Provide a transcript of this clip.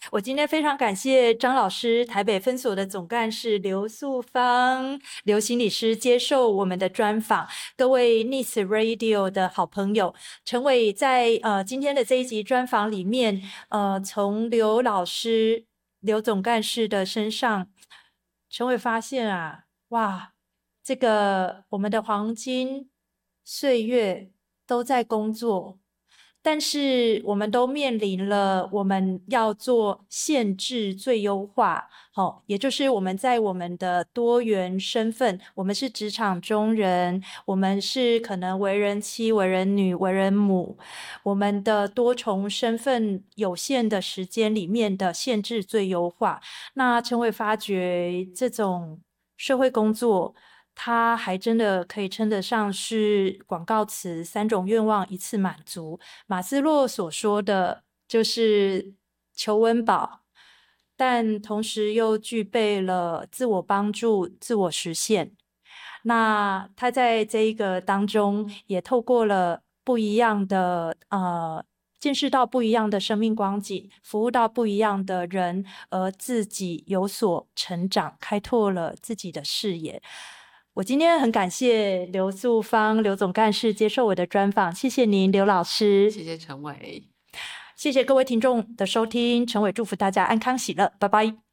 我今天非常感谢张老师，台北分所的总干事刘素芳刘心理师接受我们的专访。各位 Nice Radio 的好朋友，陈伟在今天的这一集专访里面，从刘老师刘总干事的身上，陈伟发现啊，哇，这个我们的黄金岁月都在工作。但是我们都面临了我们要做限制最优化，也就是我们在我们的多元身份，我们是职场中人，我们是可能为人妻、为人女、为人母，我们的多重身份有限的时间里面的限制最优化。那陈伟发觉这种社会工作，它还真的可以称得上是广告词三种愿望一次满足。马斯洛所说的就是求温饱，但同时又具备了自我帮助、自我实现。那他在这一个当中，也透过了不一样的见识到不一样的生命光景，服务到不一样的人，而自己有所成长，开拓了自己的视野。我今天很感谢刘素芳刘总干事接受我的专访，谢谢您，刘老师。 谢谢陈伟。 谢谢各位听众的收听，陈伟祝福大家安康喜乐，拜拜。